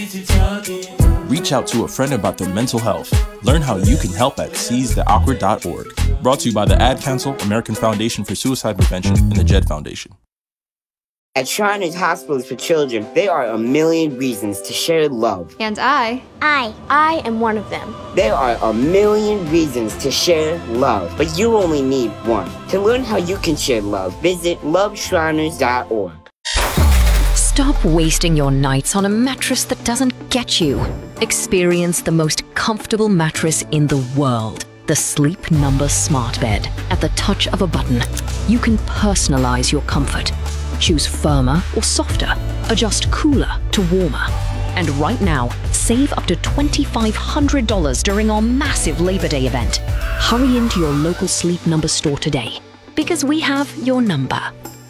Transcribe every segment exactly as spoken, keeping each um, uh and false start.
Reach out to a friend about their mental health. Learn how you can help at seize the awkward dot org. Brought to you by the Ad Council, American Foundation for Suicide Prevention, and the Jed Foundation. At Shriners Hospitals for Children, there are a million reasons to share love. And I, I, I am one of them. There are a million reasons to share love, but you only need one. To learn how you can share love, visit love shriners dot org. Stop wasting your nights on a mattress that doesn't get you. Experience the most comfortable mattress in the world. The Sleep Number Smart Bed. At the touch of a button, you can personalize your comfort. Choose firmer or softer. Adjust cooler to warmer. And right now, save up to two thousand five hundred dollars during our massive Labor Day event. Hurry into your local Sleep Number store today, because we have your number.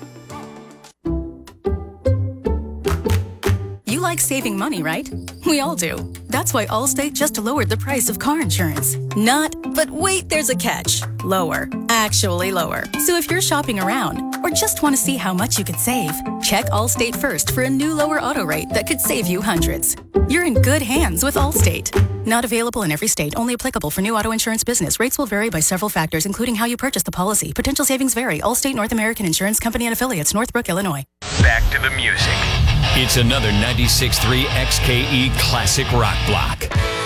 You like saving money, right? We all do. That's why Allstate just lowered the price of car insurance. Not, but wait, there's a catch. Lower. Actually lower. So if you're shopping around or just want to see how much you could save, check Allstate first for a new lower auto rate that could save you hundreds. You're in good hands with Allstate. Not available in every state. Only applicable for new auto insurance business. Rates will vary by several factors, including how you purchase the policy. Potential savings vary. Allstate North American Insurance Company and Affiliates, Northbrook, Illinois. Back to the music. It's another ninety-six point three X K E Classic Rock Block.